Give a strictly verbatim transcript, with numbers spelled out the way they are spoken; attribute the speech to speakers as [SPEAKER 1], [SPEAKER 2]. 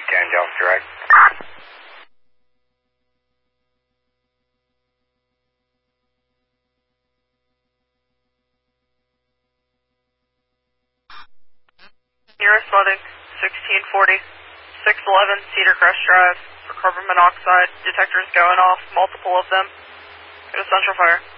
[SPEAKER 1] ten, Delta Direct.
[SPEAKER 2] Nearest flooding, sixteen forty, six eleven Cedar Crest Drive for carbon monoxide. Detectors going off, multiple of them. Go to central fire.